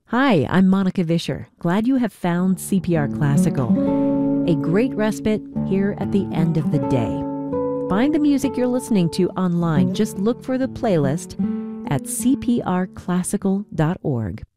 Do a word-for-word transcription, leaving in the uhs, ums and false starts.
Hi, I'm Monica Vischer. Glad you have found C P R Classical, a great respite here at the end of the day. Find the music you're listening to online. Just look for the playlist at c p r classical dot org.